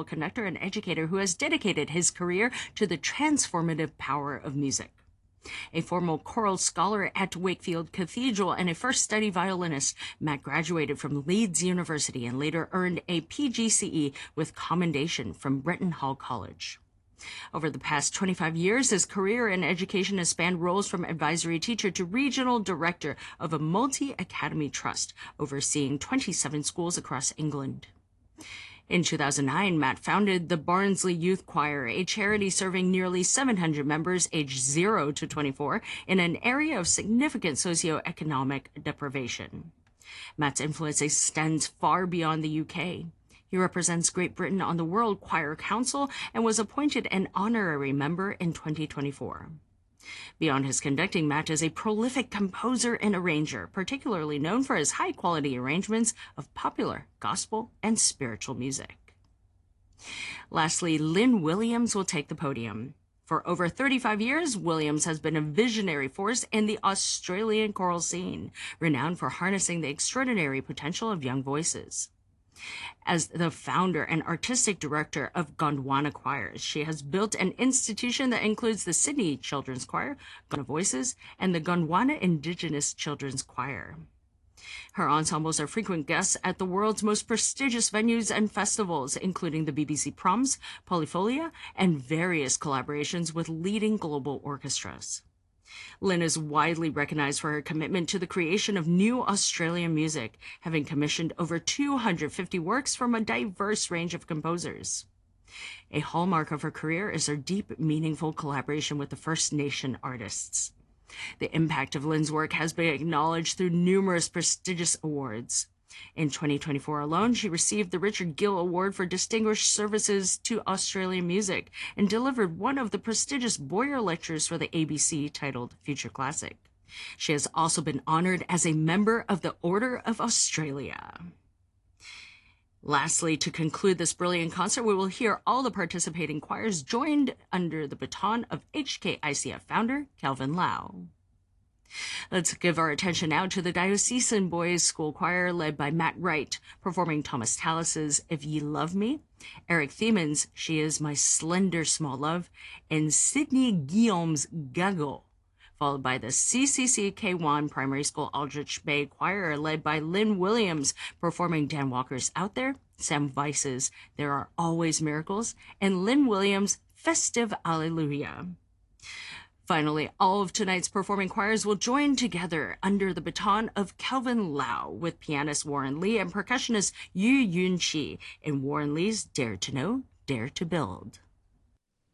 choral conductor and educator who has dedicated his career to the transformative power of music. A former choral scholar at Wakefield Cathedral and a first-study violinist, Matt graduated from Leeds University and later earned a PGCE with commendation from Bretton Hall College. Over the past 25 years, his career in education has spanned roles from advisory teacher to regional director of a multi-academy trust, overseeing 27 schools across England. In 2009, Matt founded the Barnsley Youth Choir, a charity serving nearly 700 members aged 0 to 24 in an area of significant socioeconomic deprivation. Matt's influence extends far beyond the UK. He represents Great Britain on the World Choir Council and was appointed an honorary member in 2024. Beyond his conducting, Matt is a prolific composer and arranger, particularly known for his high-quality arrangements of popular, gospel, and spiritual music. Lastly, Lynn Williams will take the podium. For over 35 years, Williams has been a visionary force in the Australian choral scene, renowned for harnessing the extraordinary potential of young voices. As the founder and artistic director of Gondwana Choirs, she has built an institution that includes the Sydney Children's Choir, Gondwana Voices, and the Gondwana Indigenous Children's Choir. Her ensembles are frequent guests at the world's most prestigious venues and festivals, including the BBC Proms, Polyfolia, and various collaborations with leading global orchestras. Lynn is widely recognized for her commitment to the creation of new Australian music, having commissioned over 250 works from a diverse range of composers. A hallmark of her career is her deep, meaningful collaboration with the First Nation artists. The impact of Lynn's work has been acknowledged through numerous prestigious awards. In 2024 alone, she received the Richard Gill Award for Distinguished Services to Australian Music and delivered one of the prestigious Boyer Lectures for the ABC titled Future Classic. She has also been honored as a member of the Order of Australia. Lastly, to conclude this brilliant concert, we will hear all the participating choirs joined under the baton of HKICF founder Kelvin Lau. Let's give our attention now to the Diocesan Boys School Choir led by Matt Wright, performing Thomas Tallis's If Ye Love Me, Eric Thieman's She Is My Slender Small Love, and Sydney Guillaume's Gago, followed by the CCC K1 Primary School Aldrich Bay Choir led by Lynn Williams, performing Dan Walker's Out There, Sam Weiss's There Are Always Miracles, and Lynn Williams' Festive Alleluia. Finally, all of tonight's performing choirs will join together under the baton of Kelvin Lau with pianist Warren Lee and percussionist Yu Yun Chi in Warren Lee's Dare to Know, Dare to Build.